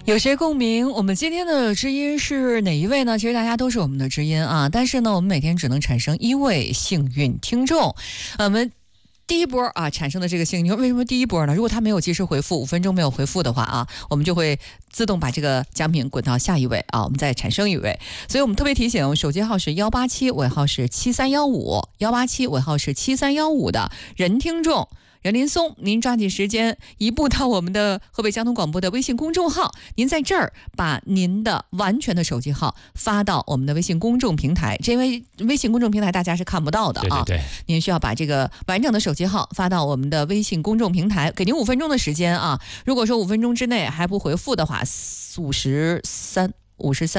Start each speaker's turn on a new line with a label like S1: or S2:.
S1: 有谁共鸣？我们今天的知音是哪一位呢？其实大家都是我们的知音啊，但是呢，我们每天只能产生一位幸运听众。我们第一波啊产生的这个幸运，为什么第一波呢？如果他没有及时回复，5分钟没有回复的话啊，我们就会自动把这个奖品滚到下一位啊，我们再产生一位。所以我们特别提醒，手机号是187，尾号是7315，187尾号是7315的人听众。任林松，您抓紧时间移步到我们的河北交通广播的微信公众号，您在这儿把您的完全的手机号发到我们的微信公众平台，这因为微信公众平台大家是看不到的啊。
S2: 对，
S1: 您需要把这个完整的手机号发到我们的微信公众平台，给您5分钟的时间啊。如果说5分钟之内还不回复的话，53